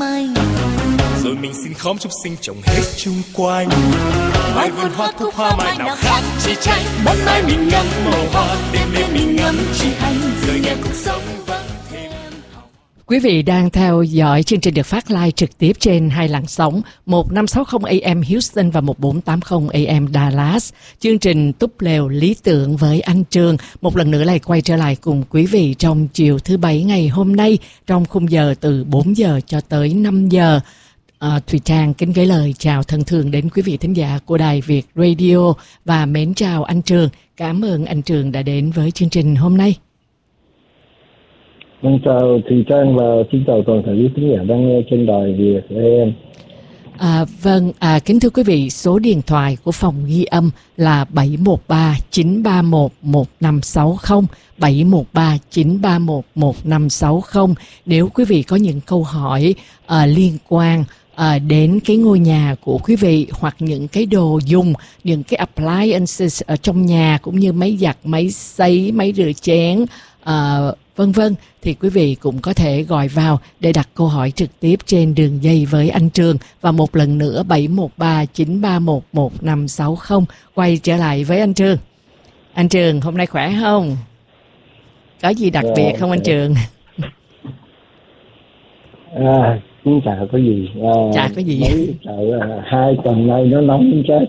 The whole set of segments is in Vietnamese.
mình. Rồi mình xin khóm chúc sinh trồng hết chung quanh. Mai vườn hoa thu hoa mai nào khác chi tranh. Ban mai mình ngắm màu hoa, đêm đêm mình ngắm chim anh. Rồi nghe cuộc sống vẫn thêm. Quý vị đang theo dõi chương trình được phát live trực tiếp trên hai làn sóng 1560 AM Houston và 1480 AM Dallas. Chương trình Túp Lều Lý Tưởng với anh Trường một lần nữa lại quay trở lại cùng quý vị trong chiều thứ Bảy ngày hôm nay trong khung giờ từ 4 giờ cho tới 5 giờ. Thùy Trang kính gửi lời chào thân thương đến quý vị thính giả của Đài Việt Radio và mến chào anh Trường. Cảm ơn anh Trường đã đến với chương trình hôm nay. Vâng, chào Thùy Trang và xin chào toàn thể quý thính giả đang nghe trên Đài Việt AM. Kính thưa quý vị, số điện thoại của phòng ghi âm là 713-931-1560, 713-931-1560. Nếu quý vị có những câu hỏi liên quan đến cái ngôi nhà của quý vị hoặc những cái đồ dùng, những cái appliances ở trong nhà cũng như máy giặt, máy sấy, máy rửa chén, vân vân, thì quý vị cũng có thể gọi vào để đặt câu hỏi trực tiếp trên đường dây với anh Trường. Và một lần nữa 713-931-1560. Quay trở lại với anh Trường. Anh Trường hôm nay khỏe không? Có gì đặc biệt không anh Trường? Cũng chả có gì. Chả có gì. Hai tuần nay nó nóng chết.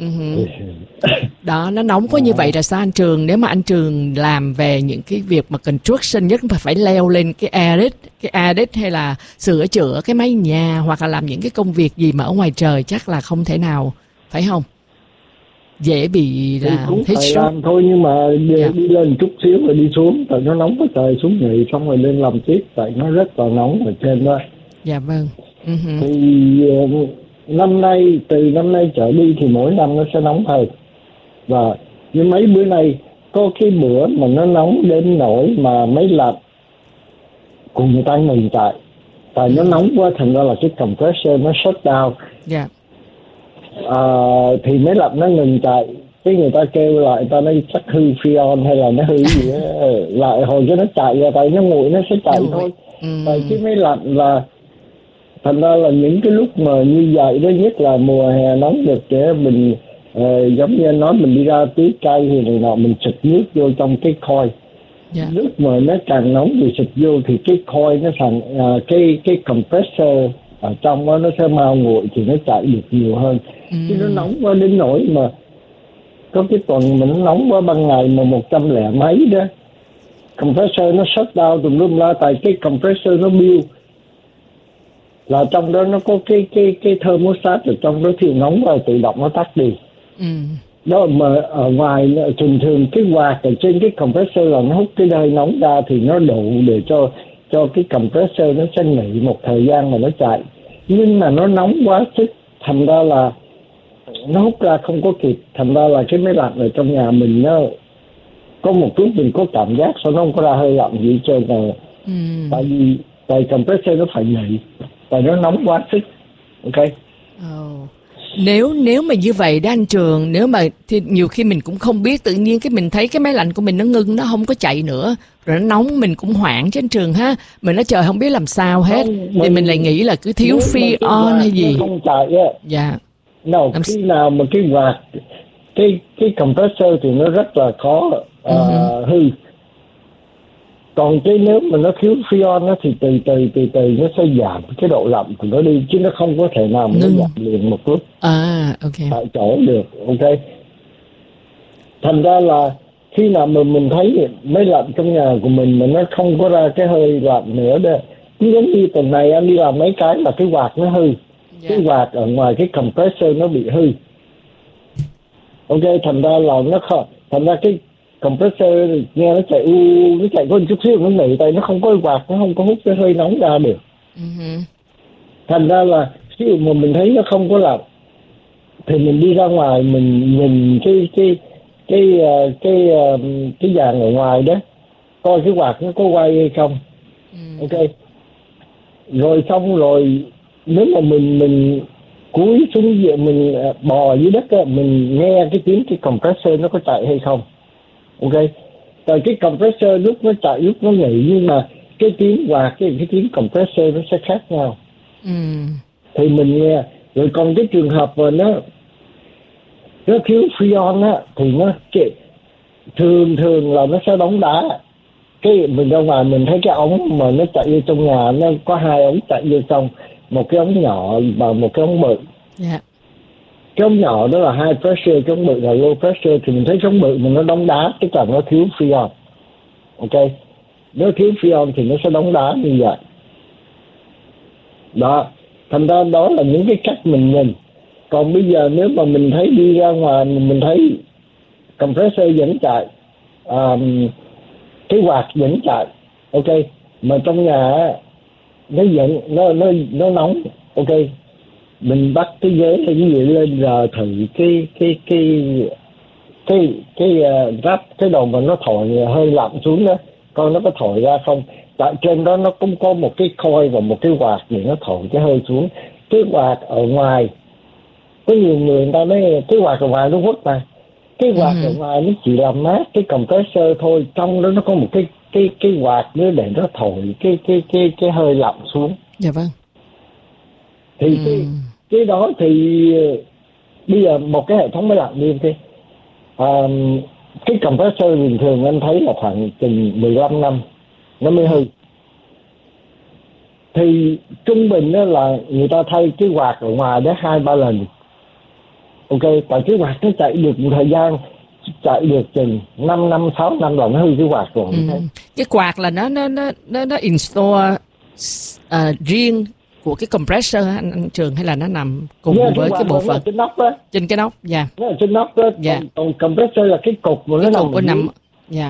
Đó, nó nóng có như vậy rồi sao anh Trường? Nếu mà anh Trường làm về những cái việc mà construction nhất phải leo lên cái attic hay là sửa chữa cái mái nhà hoặc là làm những cái công việc gì mà ở ngoài trời chắc là không thể nào, phải không? Dễ bị là cũng phải làm thôi, nhưng mà đi lên chút xíu rồi đi xuống, tại nó nóng quá trời, xuống nghỉ xong rồi lên làm tiếp, tại nó rất là nóng ở trên đó. Dạ vâng. Thì từ năm nay trở đi thì mỗi năm nó sẽ nóng hơn. Và như mấy bữa nay có cái bữa mà nó nóng đến nỗi mà máy lạnh cùng người ta ngừng chạy, tại nó nóng quá thành ra là cái compressor nó shut down. Dạ. Thì máy lạnh nó ngừng chạy, cái người ta kêu lại, ta nói chắc hư freon hay là nó hư gì đó. Lại hồi cho nó chạy ra, tại nó nguội nó sẽ chạy thôi. Tại cái máy lạnh là thành ra là những cái lúc mà như vậy đó, nhất là mùa hè nóng được để mình giống như anh nói, mình đi ra tưới cây thì này nọ, mình xịt nước vô trong cái coil. Nước mà nó càng nóng thì xịt vô thì cái coil nó thành cái compressor ở trong đó nó sẽ mau nguội thì nó chạy được nhiều hơn. Chứ nó nóng quá đến nỗi mà có cái tuần mình nóng quá ban ngày mà 100 lẻ mấy đó, compressor nó shut down tùm lum la, tại cái compressor nó build là trong đó nó có cái thermostat ở trong đó, thì nóng rồi tự động nó tắt đi. Đó mà ở ngoài thường cái quạt ở trên cái compressor là nó hút cái hơi nóng ra thì nó đủ để cho cái compressor nó sẽ nghỉ một thời gian mà nó chạy. Nhưng mà nó nóng quá sức, thành ra là nó hút ra không có kịp, thành ra là cái máy lạnh ở trong nhà mình nó có một lúc mình có cảm giác sao nó không có ra hơi lạnh gì hết trơn rồi. Tại compressor nó phải nghỉ, tại nó nóng quá sức. Ok. Nếu mà như vậy đó anh Trường, nếu mà thì nhiều khi mình cũng không biết, tự nhiên cái mình thấy cái máy lạnh của mình nó ngưng, nó không có chạy nữa, rồi nó nóng, mình cũng hoảng chứ anh Trường ha. Mình nói trời không biết làm sao hết, thì mình lại nghĩ là cứ thiếu freon hay gì. Không chạy á. Dạ. Khi nào mà cái quạt cái compressor thì nó rất là khó hư. Còn cái nếu mà nó thiếu freon nó thì từ từ nó sẽ giảm cái độ lạnh của nó đi, chứ nó không có thể nào mà nó giảm liền một lúc tại chỗ được. Ok. Thành ra là khi nào mà mình thấy máy lạnh trong nhà của mình mà nó không có ra cái hơi lạnh nữa đó, giống như tuần này anh đi làm mấy cái là cái quạt nó hư. Cái quạt ở ngoài cái compressor nó bị hư. Ok, thành ra là nó không, thành ra cái compressor nghe nó chạy nó chạy có một chút xíu nó nghỉ, tại nó không có quạt, nó không có hút cái hơi nóng ra được. Thành ra là khi mà mình thấy nó không có lạnh thì mình đi ra ngoài mình nhìn cái dàn ở ngoài đó, coi cái quạt nó có quay hay không. Ok. Rồi xong rồi nếu mà mình cúi xuống mình bò dưới đất á, mình nghe cái tiếng cái compressor nó có chạy hay không. Ok. Tại cái compressor lúc nó chạy lúc nó nghỉ, nhưng mà cái tiếng quạt cái tiếng compressor nó sẽ khác nhau. Thì mình nghe. Rồi còn cái trường hợp mà nó thiếu freon á, thì nó thường là nó sẽ đóng đá. Cái mình ra ngoài mình thấy cái ống mà nó chạy vô trong nhà, nó có 2 ống chạy vô trong, một cái ống nhỏ và một cái ống bự. Cái ống nhỏ đó là high pressure, cái ống bự là low pressure. Thì mình thấy cái ống bự mà nó đóng đá, tức là nó thiếu freon. Ok, nếu thiếu freon thì nó sẽ đóng đá như vậy đó. Thành ra đó là những cái cách mình nhìn. Còn bây giờ nếu mà mình thấy đi ra ngoài mình thấy compressor vẫn chạy, cái quạt vẫn chạy, ok, mà trong nhà nó vẫn nó nóng, ok, mình bắt cái ghế hay cái gì lên rồi thử cái ráp cái đầu mà nó thổi hơi lạnh xuống đó, coi nó có thổi ra không. Tại trên đó nó cũng có một cái coil và một cái quạt để nó thổi cái hơi xuống. Cái quạt ở ngoài, có nhiều người ta nói cái quạt ở ngoài nó hút mà, cái quạt ở ngoài nó chỉ làm mát cái compressor thôi, trong đó nó có một cái quạt nữa để nó thổi cái hơi lạnh xuống. Dạ vâng. Thì cái đó thì bây giờ một cái hệ thống máy lạnh đi cái compressor bình thường anh thấy là khoảng chừng 15 năm nó mới hư. Thì trung bình đó là người ta thay cái quạt ở ngoài đó 2-3 lần. Ok, tại cái quạt nó chạy được một thời gian, chạy được chừng 5 năm 6 năm là nó hư cái quạt rồi. Cái quạt là nó install riêng của cái compressor anh Trường, hay là nó nằm cùng với cái bộ phận trên nóc đó? Trên cái nóc, dạ. Nó ở trên nóc đó. Còn compressor là cái cục mà nó nằm. Dạ.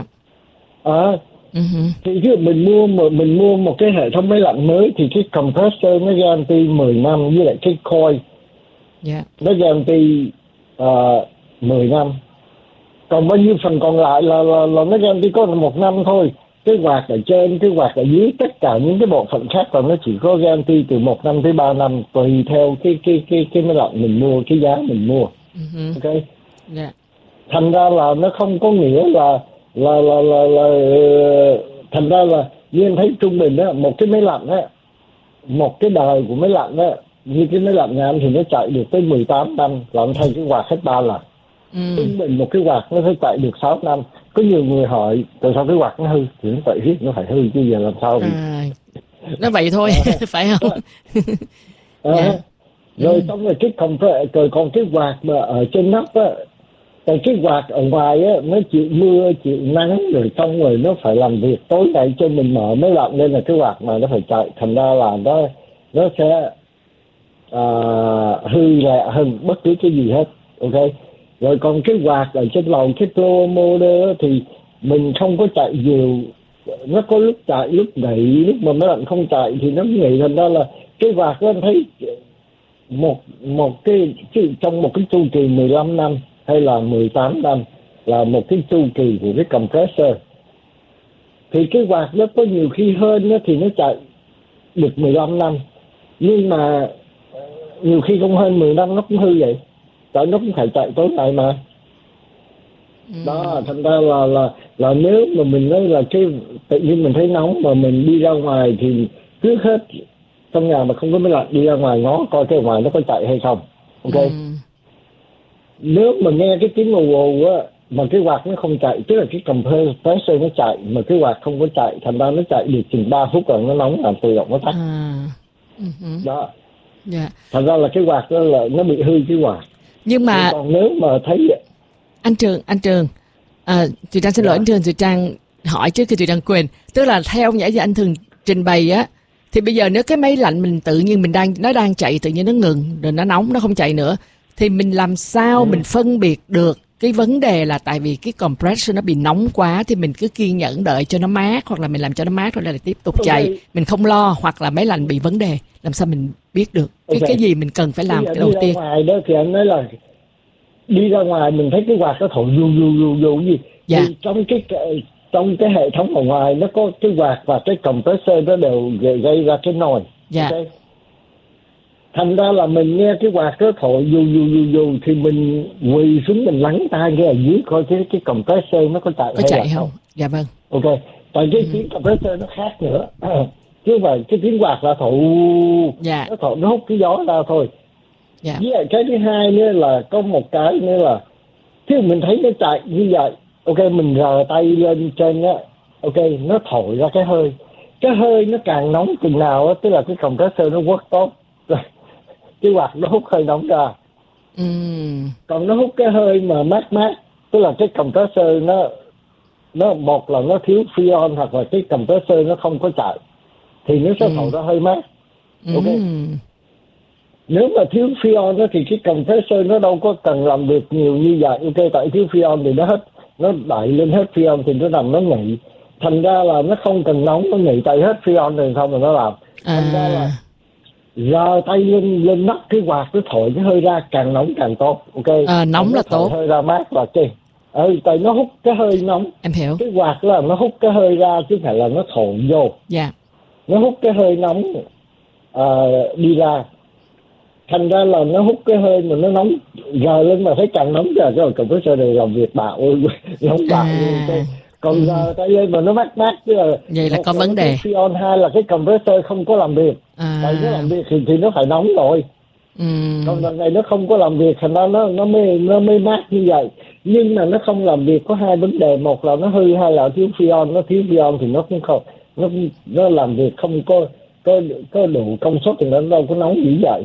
Thì khi mình mua một cái hệ thống máy lạnh mới thì cái compressor nó guarantee 10 năm với lại cái coil nó guarantee 10 năm. Còn bao nhiêu phần còn lại là nó guarantee có 1 năm thôi. Cái quạt ở trên, cái quạt ở dưới, tất cả những cái bộ phận khác là nó chỉ có guarantee từ 1 năm tới 3 năm tùy theo cái máy lạnh mình mua, cái giá mình mua. Ok. Thành ra là nó không có nghĩa là thành ra là như em thấy trung bình á, một cái máy lạnh á, một cái đời của máy lạnh á, như cái máy lạnh nhà anh thì nó chạy được tới 18 năm là anh thay cái quạt hết 3 lần. Trung bình một cái quạt nó phải chạy được 6 năm. Có nhiều người hỏi tại sao cái quạt nó hư, thì nó vậy nó phải hư chứ giờ làm sao nó vậy thôi. Phải không? Rồi xong rồi cái rồi còn cái quạt mà ở trên nóc á, tại cái quạt ở ngoài á nó chịu mưa chịu nắng, rồi xong rồi nó phải làm việc tối ngày cho mình mở máy lạnh lên là cái quạt mà nó phải chạy, thành ra là nó sẽ hư lẹ hơn bất cứ cái gì hết. Ok. Rồi còn cái quạt ở trên lầu, cái blower motor thì mình không có chạy nhiều, nó có lúc chạy lúc nghỉ, lúc mà máy lạnh không chạy thì nó nghỉ. Thành ra là cái quạt đó anh thấy một cái trong một cái chu kỳ 15 năm hay là 18 năm là một cái chu kỳ của cái compressor. Thì cái quạt đó có nhiều khi hơn đó thì nó chạy được 15 năm, nhưng mà nhiều khi không hơn 10 năm nó cũng hư vậy, tại nó cũng phải chạy tối ngày mà. Đó, thành ra là nếu mà mình nói là cái tự nhiên mình thấy nóng mà mình đi ra ngoài thì trước hết trong nhà mà không có máy lạnh đi ra ngoài ngó coi cái ngoài nó có chạy hay không. Ok. Nếu mà nghe cái tiếng ù ù á mà cái quạt nó không chạy, tức là cái compressor nó chạy mà cái quạt không có chạy, thành ra nó chạy được chừng 3 phút rồi nó nóng làm tự động nó tắt. Đó. Thành ra là cái quạt đó là nó bị hư cái quạt. Nhưng mà còn nếu mà thấy anh Trường, Thùy Trang xin lỗi anh Trường, Thùy Trang hỏi trước khi Thùy Trang quên, tức là theo những gì anh thường trình bày á, thì bây giờ nếu cái máy lạnh mình tự nhiên nó đang chạy, tự nhiên nó ngừng rồi nó nóng, nó không chạy nữa, thì mình làm sao mình phân biệt được cái vấn đề là tại vì cái compressor nó bị nóng quá thì mình cứ kiên nhẫn đợi cho nó mát, hoặc là mình làm cho nó mát rồi lại tiếp tục chạy, mình không lo, hoặc là máy lạnh bị vấn đề, làm sao mình biết được cái gì mình cần phải làm cái đầu tiên? Đi ra ngoài đó thì anh nói là đi ra ngoài mình thấy cái quạt nó thổi dù gì thì trong cái hệ thống ở ngoài nó có cái quạt và cái compressor nó đều gây ra cái nồi. Okay? Thành ra là mình nghe cái quạt nó thổi dù thì mình quỳ xuống mình lắng tai cái ở dưới coi cái compressor nó có chạy không. Dạ vâng. Ok. Tại cái tiếng compressor nó khác nữa. chứ không phải cái tiếng quạt là thổi, Dạ. nó thổi, nó hút cái gió ra thôi. Dạ. Với lại cái thứ hai nữa là có một cái nữa là khi mình thấy nó chạy như vậy, ok, mình rờ tay lên trên á, ok, nó thổi ra cái hơi nó càng nóng chừng nào á, tức là cái compressor nó work tốt cái quạt nó hút hơi nóng ra. Còn nó hút cái hơi mà mát mát, tức là cái compressor nó một là nó thiếu freon, hoặc là cái compressor nó không có chạy thì nó sẽ thổi ra hơi mát. Ok. Nếu mà thiếu freon đó thì cái compressor nó đâu có cần làm việc nhiều như vậy. Ok, tại thiếu freon thì nó đẩy lên hết freon thì nó nằm nó nghỉ. Thành ra là nó không cần nóng, nó nghỉ tại hết freon rồi xong rồi nó làm. Thành ra là giờ tay lên nắp cái quạt nó thổi cái hơi ra, càng nóng càng tốt. Ok. Nóng là tốt. Hơi ra mát là ok. Tại nó hút cái hơi nóng. Em hiểu. Cái quạt là nó hút cái hơi ra chứ không phải là nó thổi vô. Dạ. Nó hút cái hơi nóng đi ra. Thành ra là nó hút cái hơi mà nó nóng, giờ lên mà thấy càng nóng giờ cái compressor này làm việc bạo nóng bạo luôn. Còn giờ tay lên mà nó mát mát chứ là vậy là có vấn đề. Freon, hai là cái compressor không có làm việc. Tại nó làm việc thì nó phải nóng rồi. Còn lần này nó không có làm việc, thành ra nó mới mát như vậy. Nhưng mà nó không làm việc có hai vấn đề, một là nó hư, hai là thiếu freon. Nó thiếu freon thì nó cũng không, nó làm việc không có đủ công suất thì nó đâu có nóng dữ vậy.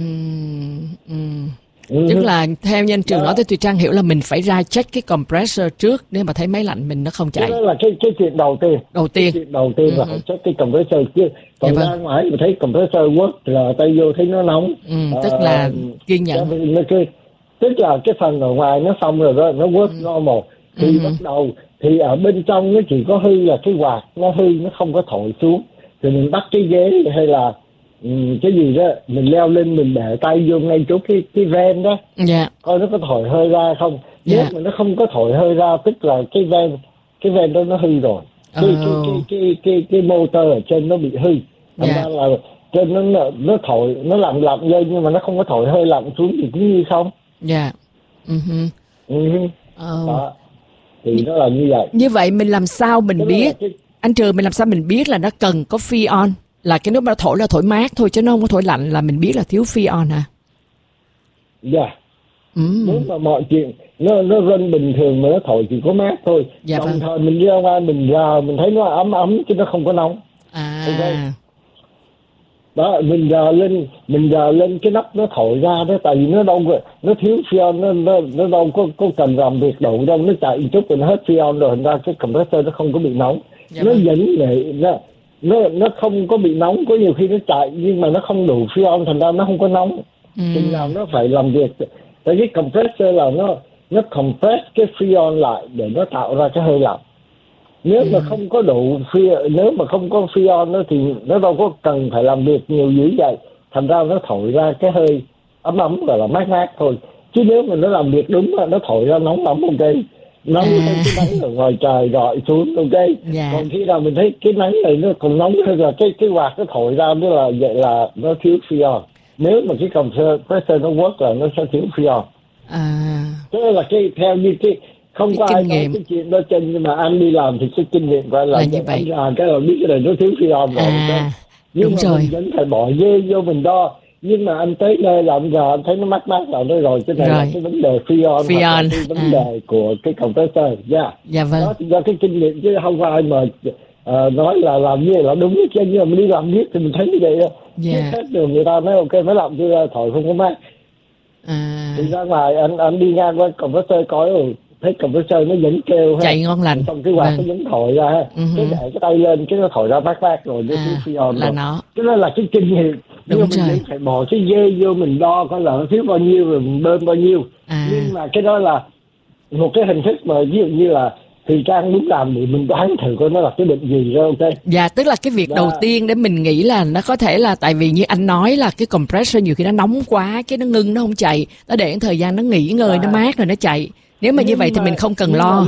Tức là theo như anh Trường nói, tôi Trang hiểu là mình phải ra check cái compressor trước nếu mà thấy máy lạnh mình nó không chạy. Đó là cái chuyện đầu tiên. Cái chuyện đầu tiên là phải check cái compressor chứ. Còn ra ngoài mà thấy compressor work là tay vô thấy nó nóng. Tức là kiên nhẫn. Tức là cái phần ở ngoài nó xong rồi đó, nó work normal. Thì bắt đầu thì ở bên trong nó chỉ có hư là cái quạt nó hư, nó không có thổi xuống. Thì mình bắt cái ghế hay là cái gì đó mình leo lên, mình để tay vô ngay chỗ cái ven đó, coi nó có thổi hơi ra không. Nếu mà nó không có thổi hơi ra tức là cái ven đó nó hư rồi. Cái motor ở trên nó bị hư. Thành ra là trên nó thổi, nó lặn lên nhưng mà nó không có thổi hơi lặn xuống thì cũng như không. Đó. Thì nó là như vậy. Như vậy mình làm sao mình biết, anh Trường, mình làm sao mình biết là nó cần có freon? Là cái nước mà thổi là thổi mát thôi chứ nó không có thổi lạnh là mình biết là thiếu freon hả? Dạ. Nếu mà mọi chuyện nó run bình thường mà nó thổi chỉ có mát thôi. Đồng thời mình ra ngoài mình thấy nó ấm chứ nó không có nóng. Okay. Đó, mình giờ lên cái nắp nó thổi ra đó, tại vì nó thiếu freon, nó đâu có cần làm việc đủ đâu, nó chạy một chút rồi nó hết freon rồi, thành ra cái compressor nó không có bị nóng. Nó vẫn để nó không có bị nóng, có nhiều khi nó chạy nhưng mà nó không đủ freon, thành ra nó không có nóng. Chừng nào nó phải làm việc, tại cái compressor là nó compress cái freon lại để nó tạo ra cái hơi lạnh. Nếu mà không có đủ nếu mà không có freon đó thì nó đâu có cần phải làm việc nhiều dữ vậy, thành ra nó thổi ra cái hơi ấm và là mát mát thôi. Chứ nếu mà nó làm việc đúng là nó thổi ra nóng ấm, ok, nóng cái nắng ở ngoài trời gọi xuống, ok. Còn khi nào mình thấy cái nắng này nó còn nóng hơn là cái quạt nó thổi ra, tức là vậy là nó thiếu freon. Nếu mà cái compressor nó work là nó sẽ thiếu freon. Thế là theo như không có ai nói cái chuyện đó trên, nhưng mà anh đi làm thì cái kinh nghiệm gọi là như vậy. Cái là biết cái này nó thiếu freon rồi. Nhưng mà rồi. Mình vẫn phải bỏ dê vô mình đo. Nhưng mà anh tới nơi làm giờ anh thấy nó mát là nó rồi. Cái này là cái vấn đề freon. Hoặc là cái vấn đề của cái compressor. Dạ vâng. Đó do cái kinh nghiệm chứ không có ai mà nói là làm như vậy là đúng chứ. Nhưng mà mình đi làm biết thì mình thấy như vậy đó. Hết đường người ta nói ok mới làm chứ thổi không có mát. Thì ra ngoài anh đi ngang qua compressor coi thấy compressor nó vẫn kêu chạy ngon lành, xong cái quạt nó vẫn thổi ra ha. Cái để cái tay lên cái nó thổi ra mát rồi nó thiếu freon là rồi. nó Cái đó là cái kinh nghiệm. Nhưng mà mình phải bỏ cái dê vô mình đo coi là nó thiếu bao nhiêu rồi mình bơm bao nhiêu. Nhưng mà cái đó là một cái hình thức mà ví dụ như là thì Trang muốn làm thì mình đoán thử coi nó là cái bệnh gì rồi, ok. Dạ, tức là cái việc đầu tiên để mình nghĩ là nó có thể là tại vì như anh nói là cái compressor nhiều khi nó nóng quá, cái nó ngưng nó không chạy, nó để thời gian nó nghỉ ngơi, nó mát rồi nó chạy. Nếu mà như vậy thì mình không cần lo.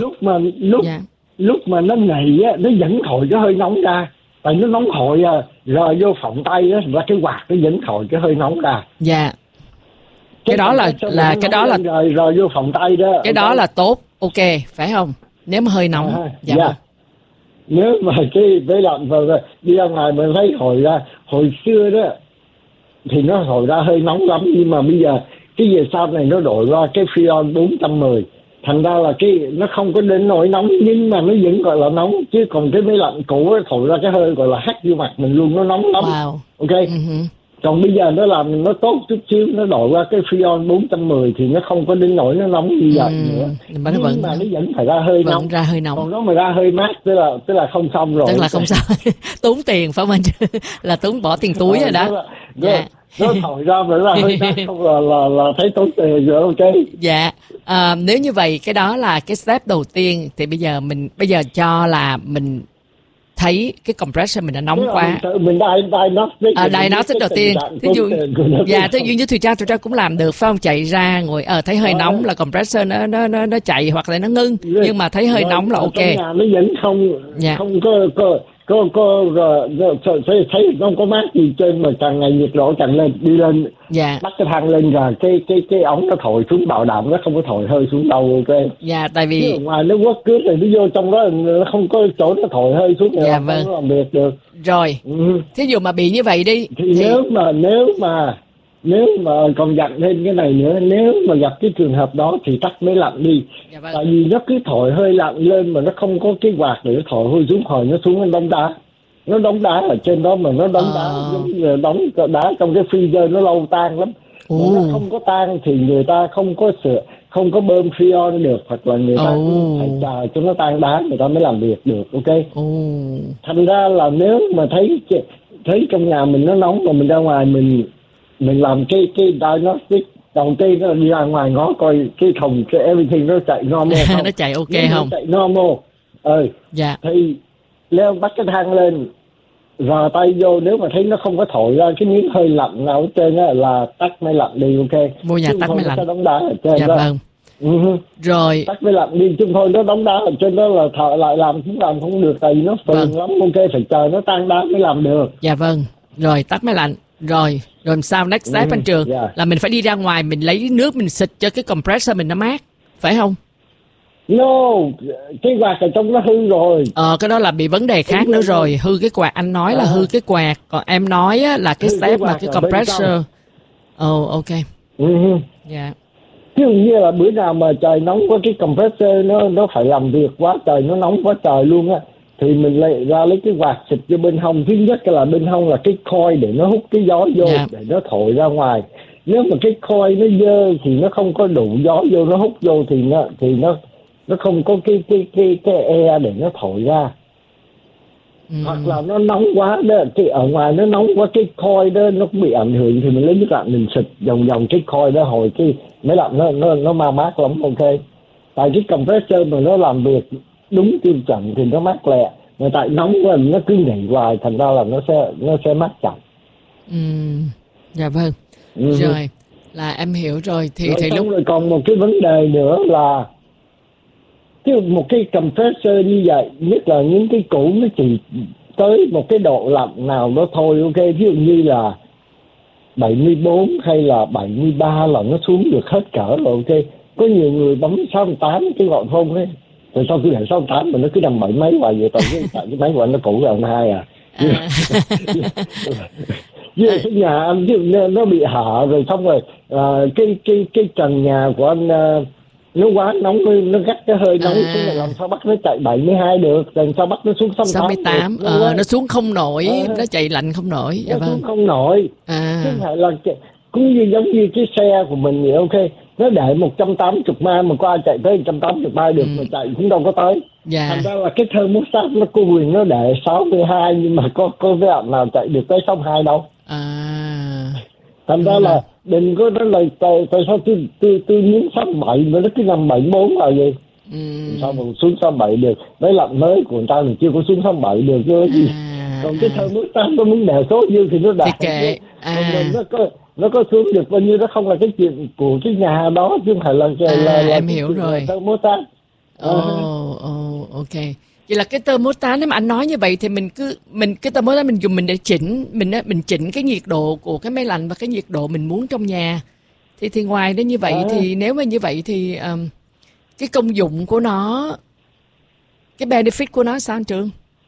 Lúc mà nó nghỉ á, nó vẫn thổi cái hơi nóng ra. Tại nó nóng thổi rồi vô phòng tay á, và cái quạt nó vẫn thổi cái hơi nóng ra. Dạ. Cái đó là rồi vô phòng tay đó. Cái đó là tốt, ok, phải không? Nếu mà hơi nóng. nếu mà cái máy lạnh vào đi ra ngoài mình thấy hồi xưa đó thì nó hồi ra hơi nóng lắm, nhưng mà bây giờ cái về sau này nó đổi qua cái Freon 410, thành ra là cái nó không có đến nỗi nóng nhưng mà nó vẫn gọi là nóng, chứ còn cái máy lạnh cũ ấy, thổi ra cái hơi gọi là hắt vô mặt mình luôn, nó nóng lắm. Ok. Còn bây giờ nó làm nó tốt chút xíu, nó đổi qua cái Freon 410 thì nó không có đến nỗi nó nóng như vậy nữa, nhưng mà nó vẫn phải ra hơi nóng. Ra hơi nóng. Còn nó mà ra hơi mát tức là không xong rồi. Tức là không xong. Tốn tiền phải không anh? Là tốn bỏ tiền túi rồi đó. Nó thổi ra mà là hơi mát không là thấy tốn tiền rồi. Ok. Dạ. Nếu như vậy cái đó là cái step đầu tiên, thì bây giờ cho là mình thấy cái compressor mình đã nóng quá. Mình diagnostic đầu tiên. Thí dụ như Thùy Trang cũng làm được phải không? Chạy ra ngồi thấy hơi nóng là compressor nó chạy hoặc là nó ngưng, nhưng mà thấy hơi nóng là ok. Nhà nó vẫn không thấy không có mát gì trên, mà càng ngày nhiệt độ càng lên đi lên. Bắt cái thang lên rồi cái ống nó thổi xuống, bảo đảm nó không có thổi hơi xuống đâu. Ok. Tại vì ở ngoài nó quất cướp rồi nó vô trong đó nó không có chỗ nó thổi hơi xuống nữa. Nó làm việc được rồi. Thí dụ mà bị như vậy đi thì nếu mà còn dặn thêm cái này nữa, nếu mà gặp cái trường hợp đó thì tắt máy lạnh đi. Tại vì nó cứ thổi hơi lạnh lên mà nó không có cái quạt để thổi hơi xuống, hồi nó xuống nó đóng đá ở trên đó, mà nó đóng đá giống như đóng đá trong cái freezer, nó lâu tan lắm. Mà nó không có tan thì người ta không có bơm freon được, hoặc là người ta phải chờ cho nó tan đá người ta mới làm việc được. Ok. Thành ra là nếu mà thấy trong nhà mình nó nóng mà mình ra ngoài mình làm cái diagnostic đầu tiên là đi ra ngoài ngó coi cái thùng cái everything nó chạy normal không. Nó chạy ok không? Nó chạy normal. Thì leo bắt cái thang lên, rờ tay vô, nếu mà thấy nó không có thổi ra cái miếng hơi lạnh nào ở trên á là tắt máy lạnh đi. Ok. Vô nhà tắt máy lạnh. Nó đóng đá ở trên đó. Rồi tắt máy lạnh đi, chứ thôi nó đóng đá ở trên đó là thợ lại làm không được, tại vì nó phiền lắm. Ok, phải chờ nó tan đá mới làm được. Rồi tắt máy lạnh. Rồi sao next step anh Trường? Là mình phải đi ra ngoài, mình lấy nước mình xịt cho cái compressor mình nó mát, phải không? No, cái quạt ở trong nó hư rồi. Cái đó là bị vấn đề khác nữa rồi. Hư cái quạt, anh nói là hư cái quạt, còn em nói á, là cái step mà cái compressor. Ok. Ví dụ như là bữa nào mà trời nóng quá, cái compressor nó phải làm việc quá trời, nó nóng quá trời luôn á, thì mình lại ra lấy cái quạt xịt cho bên hông. Thứ nhất là bên hông là cái coil để nó hút cái gió vô, để nó thổi ra ngoài. Nếu mà cái coil nó dơ thì nó không có đủ gió vô, nó hút vô thì nó không có cái air để nó thổi ra. Hoặc là nó nóng quá đó, cái ở ngoài nó nóng quá, cái coil đó nó cũng bị ảnh hưởng, thì mình lấy nước lạnh mình xịt vòng cái coil đó, hồi cái máy lạnh nó mau mát lắm. Ok. Tại cái compressor mà nó làm việc đúng tiêu chuẩn thì nó mát lẹ, mà tại nóng quá nó cứ nhảy hoài, thành ra là nó sẽ mát chậm. Rồi là em hiểu rồi. Thì lúc rồi còn một cái vấn đề nữa là một cái compressor như vậy, nhất là những cái cũ, nó chỉ tới một cái độ lạnh nào đó thôi. Ok. Ví dụ như là 74 hay là 73 là nó xuống được hết cỡ rồi. Ok. Có nhiều người bấm 68 cái gọi phone ấy, rồi sau khi để 68 mà nó cứ nằm 7 mấy hoài vậy, tại cái máy của anh nó cũ rồi, ông hai với cái nhà anh nó bị hở rồi, xong rồi cái trần nhà của anh nó quá nóng, nó gắt cái hơi nóng xuống, là làm sao bắt nó chạy 72 được, làm sao bắt nó xuống 68 nó xuống không nổi, nó chạy lạnh không nổi. Nó xuống không nổi. Chứ phải là cũng như giống như cái xe của mình vậy. Ok. Nó để 180 mai mà có ai chạy tới 180 mai được, mà chạy cũng đâu có tới. Thành ra là cái thermostat nó có quyền nó để 62, nhưng mà có cái bạn nào chạy được tới 62 đâu. Thành ra là đừng có nói là tại sao tôi muốn 67 mà nó cứ nằm 74 là gì. Sao mà xuống 67 được? Mấy lạnh mới của người ta mình chưa có xuống 67 được chứ gì. Còn cái thermostat nó muốn đè số nhiêu thì nó đè. Nó có xuống được bao nhiêu đó không là cái chuyện của cái nhà đó, chứ không phải là em hiểu rồi. Thermostat. Ok. Vậy là cái thermostat, nếu mà anh nói như vậy thì cái thermostat mình dùng để mình chỉnh cái nhiệt độ của cái máy lạnh và cái nhiệt độ mình muốn trong nhà. Thì ngoài đó như vậy thì nếu mà như vậy thì cái công dụng của nó, cái benefit của nó sao anh Trường?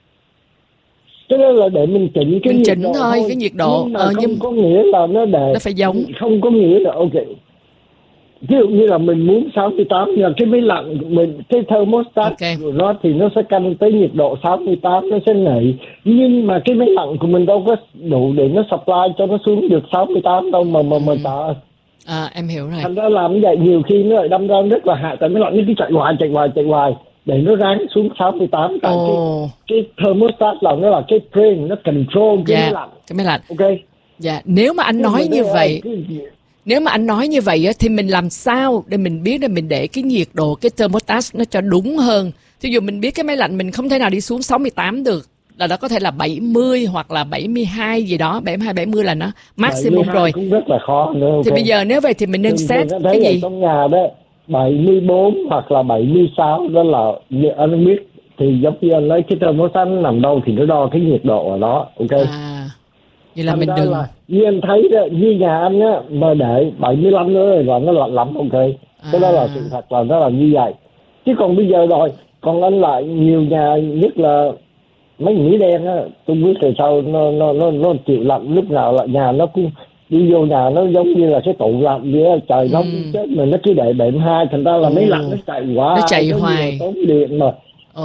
Cái đó là để mình chỉnh cái mình nhiệt chỉnh độ thôi cái nhiệt độ, nhưng mà không có nghĩa là nó để nó phải giống. Không có nghĩa là ok. Ví dụ như là mình muốn 68 nhưng cái máy lạnh mình cái thermostat của nó thì nó sẽ canh tới nhiệt độ 68 nó sẽ nảy, nhưng mà cái máy lạnh của mình đâu có đủ để nó supply cho nó xuống được 68 đâu mà ta. Em hiểu rồi. Thành ra làm như vậy nhiều khi nó lại đâm ra rất là hại, tại máy lạnh nó cứ chạy hoài để nó ráng xuống 68. Tại cái thermostat là nó là cái brain, nó control cái máy lạnh. Ok. Dạ, nếu mà anh nói như vậy, nếu mà anh nói như vậy á, thì mình làm sao để mình biết là mình để cái nhiệt độ, cái thermostat nó cho đúng hơn. Thí dụ mình biết cái máy lạnh mình không thể nào đi xuống 68 được, là nó có thể là 70 hoặc là 72 gì đó, 72, 70 là nó maximum rồi. Cũng rất là khó nữa. Okay. Thì bây giờ nếu vậy thì mình nên set cái gì? Trong nhà đó 74 hoặc là 76 đó là anh biết, thì giống như anh lấy cái thermostat nằm đâu thì nó đo cái nhiệt độ ở đó. Ok. Vậy là mình đừng. Như anh thấy đó, như nhà anh á mà để 75 nữa là nó lạnh lắm. Ok. Cái đó là sự thật là nó là như vậy. Chứ còn bây giờ rồi, còn anh lại nhiều nhà, nhất là mấy Mỹ đen á, tôi biết từ sau nó chịu lạnh lúc nào là nhà nó cũng đi vô nhà nó giống như là cái tủ lạnh vậy á, trời nóng chết mà nó cứ để đệm hai, thành ra là mấy lạnh nó chạy quá, nó chạy hoài, tốn điện mà.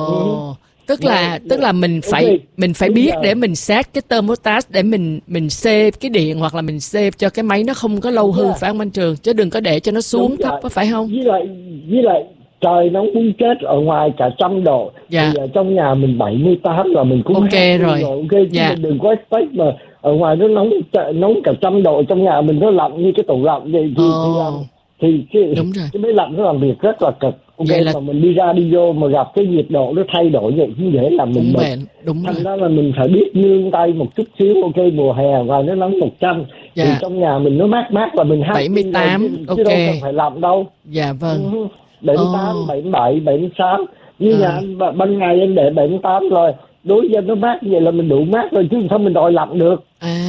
Tức là mình phải biết để mình set cái thermostat để mình save cái điện, hoặc là mình save cho cái máy nó không có lâu hư, phải không anh Trường? Chứ đừng có để cho nó xuống thấp, có phải không? Với lại trời nóng muốn chết, ở ngoài cả 100 độ. Thì ở trong nhà mình 78 là mình cũng ok rồi. Ok, chứ mình đừng có expect mà ở ngoài nó nóng cả 100 độ, trong nhà mình nó lạnh như cái tủ lạnh vậy thì cái máy lạnh nó làm việc rất là cực. Ok, mà mình đi ra đi vô mà gặp cái nhiệt độ nó thay đổi vậy cũng dễ làm mình bệnh. Thành ra là mình phải biết nương tay một chút xíu. Ok, mùa hè và nó nóng 100 thì trong nhà mình nó mát là mình 78. Chứ đâu cần phải làm đâu. Dạ vâng. 78, 77, 76. Như nhà anh ban ngày anh để 78 rồi, đối với nó mát vậy là mình đủ mát rồi, chứ sao mình đòi lạnh được.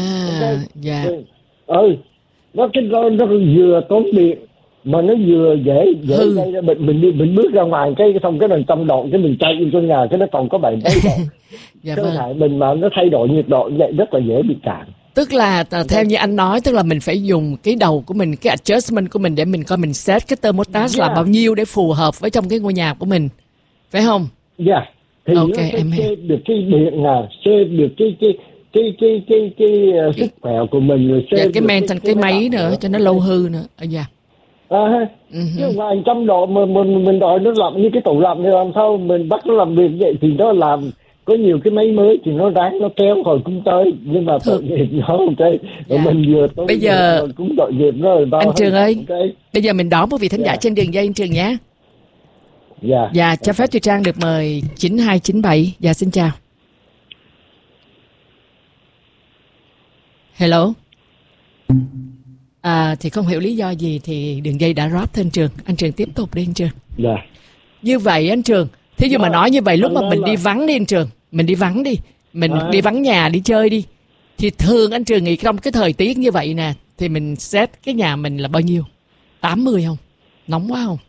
Nó vừa tốn điện mà nó vừa dễ gây ra bệnh. Mình bước ra ngoài cái xong cái 100 độ cái mình chạy vô trong nhà cái nó còn có 7 độ. Cơ thể mình mà nó thay đổi nhiệt độ vậy rất là dễ bị cảm. Tức là theo như anh nói, tức là mình phải dùng cái đầu của mình, cái adjustment của mình để mình coi mình set cái thermostat là bao nhiêu để phù hợp với trong cái ngôi nhà của mình, phải không? Thì nó sẽ save được cái điện nào, save được cái sức khỏe của mình, rồi save cái maintain cái máy nữa cho nó lâu hư nữa. Chứ ngoài 100 độ mà mình đòi nó lạnh như cái tủ lạnh thì làm sao mình bắt nó làm việc vậy? Thì nó làm có nhiều cái máy mới thì nó ráng nó kéo hồi cũng tới, nhưng mà tội nghiệp nó. Ok, rồi mình vừa tối bây giờ cũng tội nghiệp nó rồi. Anh Trường ơi, bây giờ mình đón một vị thính giả trên đường dây, anh Trường nhé. Dạ, cho phép Thùy Trang được mời 9297. Dạ, xin chào. Hello. Thì không hiểu lý do gì thì đường dây đã drop thưa anh Trường. Anh Trường tiếp tục đi anh Trường. Như vậy anh Trường, thí dụ mà nói như vậy lúc mà mình đi vắng đi anh Trường, mình đi vắng đi, mình đi vắng nhà đi chơi đi, thì thường anh Trường nghĩ trong cái thời tiết như vậy nè thì mình set cái nhà mình là bao nhiêu? 80 không? Nóng quá không?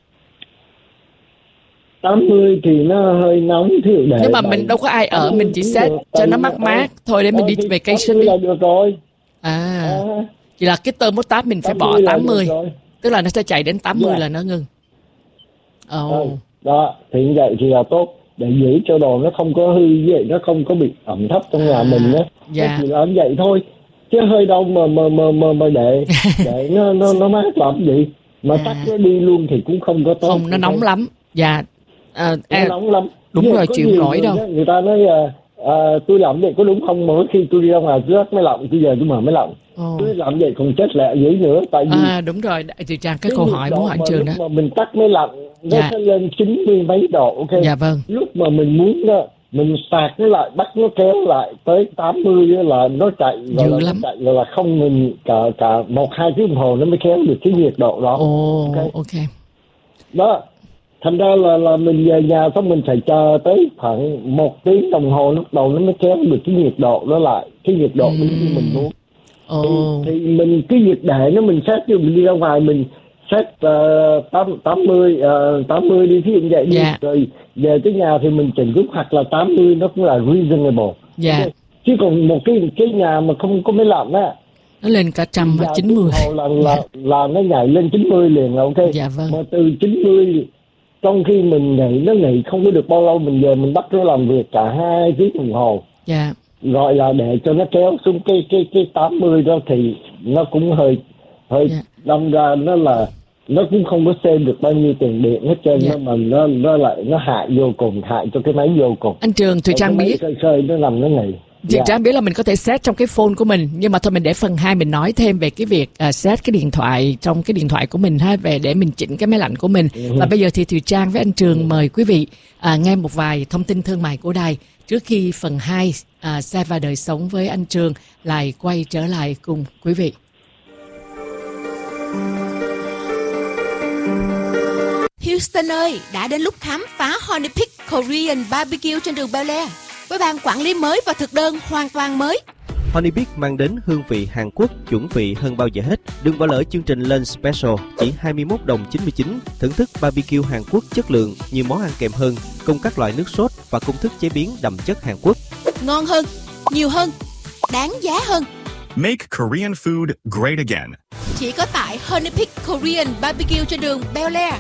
80 thì nó hơi nóng, nhưng mà mình đâu có ai ở, mình chỉ set cho nó mát thôi để mình đi vacation đi là được rồi. Chỉ là cái thermostat mình phải bỏ 80, tức là nó sẽ chạy đến 80 là nó ngừng. Đó, thì như vậy thì là tốt, để giữ cho đồ nó không có hư, vậy nó không có bị ẩm thấp trong nhà mình á. Chỉ là như vậy thôi, chứ hơi đâu mà để nó mát lắm gì mà tắt nó đi luôn thì cũng không có tốt. Không, nó nóng lắm. Nó nóng lắm. Đúng rồi, chịu nổi đâu. Người ta nói tôi làm vậy có đúng không? Mỗi khi tôi đi ra ngoài tôi mới lạnh, bây giờ tôi mở mới lạnh. Tôi làm vậy còn chết lẹ dữ nữa, tại vì đúng rồi, chị Trang cái câu hỏi muốn hỏi Trường đó. Lúc mà mình tắt mới lạnh, nó sẽ lên 90 mấy độ. Ok. Dạ vâng. Lúc mà mình muốn đó, mình sạc nó lại, bắt nó kéo lại tới 80 là nó chạy dữ lắm. Chạy là không ngừng cả 1-2 tiếng đồng hồ nó mới kéo được cái nhiệt độ đó. Ok. Đó. Thành ra là mình về nhà xong mình phải chờ tới khoảng 1 tiếng đồng hồ lúc đầu nó mới kéo được cái nhiệt độ đó lại, cái nhiệt độ như mình muốn. Thì mình cứ việc để nó, mình set cho mình đi ra ngoài mình set 80 đi, thí dụ vậy đi, rồi về tới nhà thì mình chỉnh lúc hoặc là 80 nó cũng là reasonable. Chứ còn một cái nhà mà không có máy lạnh á, nó lên cả 190. Là nó nhảy lên 90 liền là ok. Dạ vâng. Mà từ 90, trong khi mình nhảy không có được bao lâu, mình về mình bắt nó làm việc cả 2 tiếng đồng hồ. Dạ. Gọi là để cho nó kéo xuống cái 80 đó thì nó cũng hơi dạ. Đâm ra nó cũng không có xem được bao nhiêu tiền điện hết trơn. Dạ. Mà nó hại vô cùng, hại cho cái máy vô cùng. Anh Trường, Thùy Trang biết khơi nó nằm nó này. Thùy Trang biết là mình có thể set trong cái phone của mình, nhưng mà thôi mình để phần 2 mình nói thêm về cái việc set cái điện thoại trong cái điện thoại của mình ha, về để mình chỉnh cái máy lạnh của mình. Và bây giờ thì Thùy Trang với anh Trường mời quý vị nghe một vài thông tin thương mại của đài trước khi phần 2 xe và đời sống với anh Trường lại quay trở lại cùng quý vị. Houston ơi, đã đến lúc khám phá Honey Pig Korean Barbecue trên đường Bel Air với ban quản lý mới và thực đơn hoàn toàn mới. Honey Pig mang đến hương vị Hàn Quốc chuẩn vị hơn bao giờ hết. Đừng bỏ lỡ chương trình Lunch Special chỉ 21 đồng 99. Thưởng thức barbecue Hàn Quốc chất lượng, nhiều món ăn kèm hơn, cùng các loại nước sốt và công thức chế biến đậm chất Hàn Quốc. Ngon hơn, nhiều hơn, đáng giá hơn. Make Korean food great again. Chỉ có tại Honey Pig Korean Barbecue trên đường Bel Air.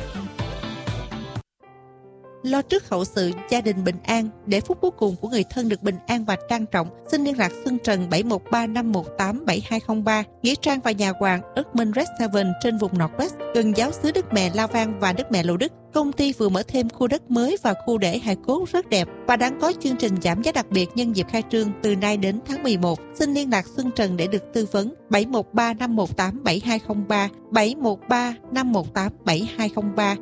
Lo trước hậu sự gia đình bình an, để phút cuối cùng của người thân được bình an và trang trọng, xin liên lạc Xuân Trần 713-518-7203, Nghĩa Trang và nhà hoàng Erdman Red Seven trên vùng Northwest, gần giáo xứ Đức Mẹ La Vang và Đức Mẹ Lộ Đức. Công ty vừa mở thêm khu đất mới và khu để hài cốt rất đẹp và đang có chương trình giảm giá đặc biệt nhân dịp khai trương từ nay đến tháng 11. Xin liên lạc Xuân Trần để được tư vấn 713-518-7203, 713-518-7203.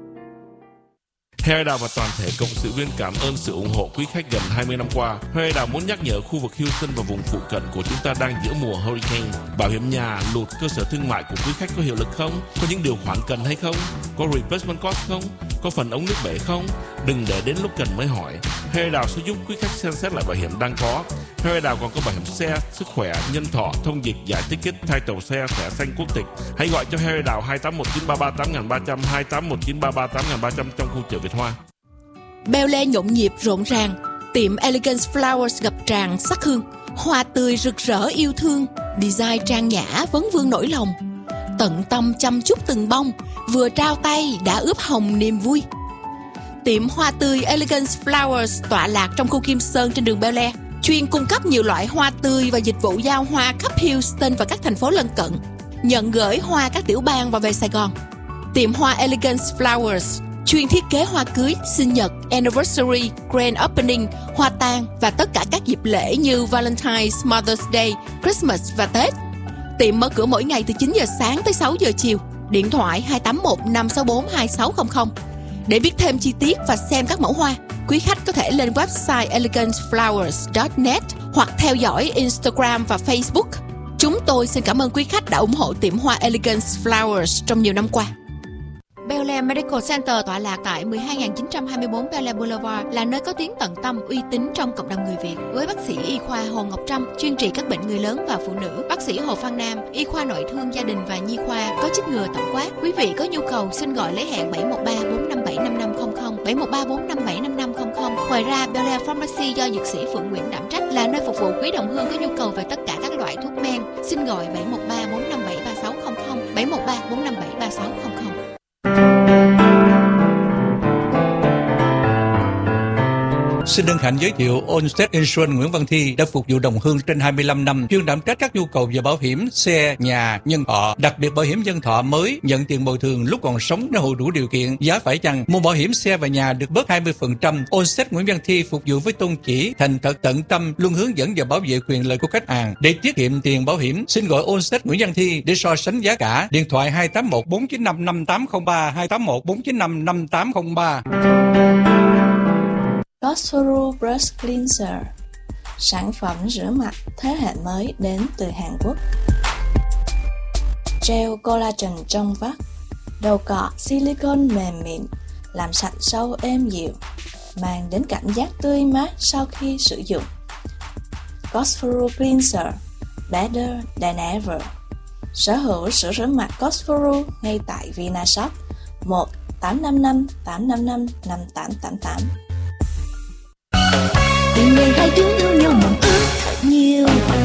Harry Đào và toàn thể cộng sự viên cảm ơn sự ủng hộ quý khách gần 20 năm qua. Harry Đào muốn nhắc nhở khu vực Houston và vùng phụ cận của chúng ta đang giữa mùa hurricane. Bảo hiểm nhà, lụt, cơ sở thương mại của quý khách có hiệu lực không? Có những điều khoản cần hay không? Có replacement cost không? Có phần ống nước bể không? Đừng để đến lúc cần mới hỏi. Harry Đào sẽ giúp quý khách xem xét lại bảo hiểm đang có. Harry Đào còn có bảo hiểm xe, sức khỏe, nhân thọ, thông dịch, giải ticket, title xe, thẻ xanh quốc tịch. Hãy gọi cho Harry Đào 2819338300, 2819338300 trong khu chợ Việt Hoa. Bel Air nhộn nhịp rộn ràng, tiệm Elegance Flowers ngập tràn sắc hương, hoa tươi rực rỡ yêu thương, design trang nhã vấn vương nỗi lòng, tận tâm chăm chút từng bông, vừa trao tay đã ướp hồng niềm vui. Tiệm hoa tươi Elegance Flowers tọa lạc trong khu Kim Sơn trên đường Bel Air, chuyên cung cấp nhiều loại hoa tươi và dịch vụ giao hoa khắp Houston và các thành phố lân cận, nhận gửi hoa các tiểu bang và về Sài Gòn. Tiệm hoa Elegance Flowers chuyên thiết kế hoa cưới, sinh nhật, anniversary, grand opening, hoa tang và tất cả các dịp lễ như Valentine's, Mother's Day, Christmas và Tết. Tiệm mở cửa mỗi ngày từ 9 giờ sáng tới 6 giờ chiều. Điện thoại 281-564-2600. Để biết thêm chi tiết và xem các mẫu hoa, quý khách có thể lên website eleganceflowers.net hoặc theo dõi Instagram và Facebook. Chúng tôi xin cảm ơn quý khách đã ủng hộ tiệm hoa Elegance Flowers trong nhiều năm qua. Bel Air Medical Center tọa lạc tại 12924 Bel Air Boulevard là nơi có tiếng tận tâm uy tín trong cộng đồng người Việt. Với bác sĩ y khoa Hồ Ngọc Trâm chuyên trị các bệnh người lớn và phụ nữ, bác sĩ Hồ Phan Nam y khoa nội thương gia đình và nhi khoa có chích ngừa tổng quát. Quý vị có nhu cầu xin gọi lấy hẹn 713-457-5500, 713-457-5500. Ngoài ra, Bel Air Pharmacy do dược sĩ Phượng Nguyễn đảm trách là nơi phục vụ quý đồng hương có nhu cầu về tất cả các loại thuốc men. Xin gọi 713-457-3600, 713-457-3600. Xin hân hạnh giới thiệu Allstate Insurance Nguyễn Văn Thi đã phục vụ đồng hương trên 25 năm, chuyên đảm trách các nhu cầu về bảo hiểm xe, nhà, nhân thọ, đặc biệt bảo hiểm nhân thọ mới nhận tiền bồi thường lúc còn sống nếu hộ đủ điều kiện, giá phải chăng. Mua bảo hiểm xe và nhà được bớt 20%. Allstate Nguyễn Văn Thi phục vụ với tôn chỉ thành thật tận tâm, luôn hướng dẫn và bảo vệ quyền lợi của khách hàng. Để tiết kiệm tiền bảo hiểm, xin gọi Allstate Nguyễn Văn Thi để so sánh giá cả. Điện thoại 281-495-5803, 281-495-5803. Cosforo Brush Cleanser, sản phẩm rửa mặt thế hệ mới đến từ Hàn Quốc. Gel collagen trong vắt, đầu cọ silicone mềm mịn, làm sạch sâu êm dịu, mang đến cảm giác tươi mát sau khi sử dụng. Cosforo Cleanser, better than ever. Sở hữu sữa rửa mặt Cosforo ngay tại Vinashop 1-855-855-5888. Tình người hai đứa yêu nhau mong ước, nhiều.